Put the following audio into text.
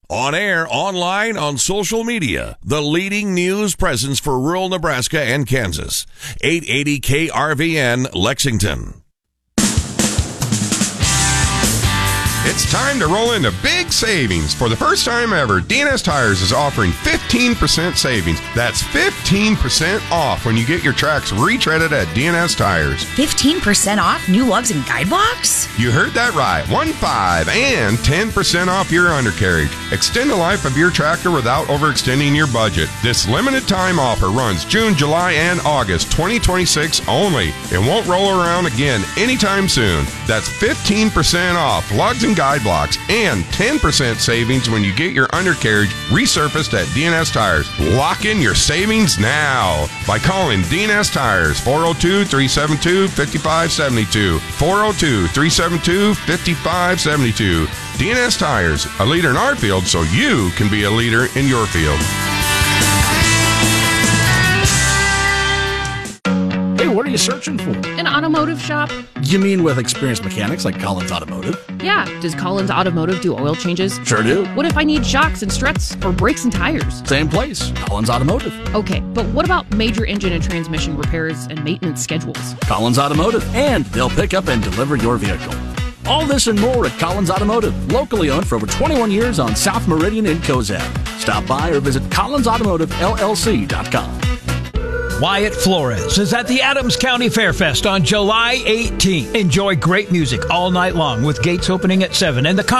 On air, online, on social media, the leading news presence for rural Nebraska and Kansas. 880 KRVN, Lexington. It's time to roll into big savings. For the first time ever, D&S Tires is offering 15% savings. That's 15% off when you get your tracks retreaded at D&S Tires. 15% off new lugs and guide blocks? You heard that right. 15 and 10% off your undercarriage. Extend the life of your tractor without overextending your budget. This limited time offer runs June, July, and August 2026 only. It won't roll around again anytime soon. That's 15% off lugs and guide blocks and 10% savings when you get your undercarriage resurfaced at D&S Tires. Lock in your savings now by calling D&S Tires 402-372-5572. 402-372-5572. D&S Tires, a leader in our field so you can be a leader in your field. Hey, what are you searching for? An automotive shop? You mean with experienced mechanics like Collins Automotive? Yeah. Does Collins Automotive do oil changes? Sure do. What if I need shocks and struts or brakes and tires? Same place, Collins Automotive. Okay, but what about major engine and transmission repairs and maintenance schedules? Collins Automotive, and they'll pick up and deliver your vehicle. All this and more at Collins Automotive, locally owned for over 21 years on South Meridian in Cozad. Stop by or visit collinsautomotivellc.com. Wyatt Flores is at the Adams County Fairfest on July 18th. Enjoy great music all night long with gates opening at 7 and the